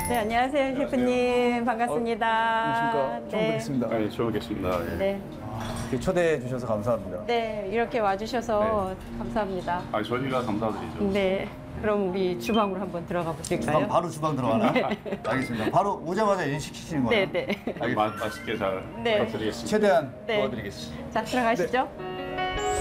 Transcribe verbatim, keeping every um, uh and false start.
네, 안녕하세요, 셰프님. 반갑습니다. 안녕하십니까. 처음 네. 뵙겠습니다. 네, 처음 뵙겠습니다. 예. 네. 이렇게 초대해 주셔서 감사합니다. 네, 이렇게 와주셔서 감사합니다. 아, 저희가 감사드리죠. 네. 그럼 우리 주방으로 한번 들어가 주방 보실까요? 바로 주방 들어가나? 알겠습니다. 바로 오자마자 인식시키는 거예요. 네, 네. 마, 맛있게 잘 네. 부탁드리겠습니다. 최대한 네. 도와드리겠습니다. 자, 들어가시죠.